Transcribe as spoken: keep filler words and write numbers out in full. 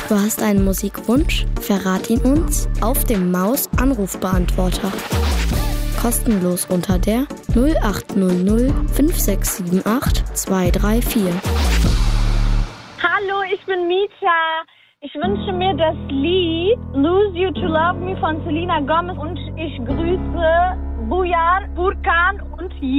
Du hast einen Musikwunsch? Verrat ihn uns auf dem Maus-Anrufbeantworter. Kostenlos unter der null acht null null fünf sechs sieben acht zwei drei vier. Hallo, ich bin Mita. Ich wünsche mir das Lied Lose You to Love Me von Selena Gomez und ich grüße Bujan, Burkan und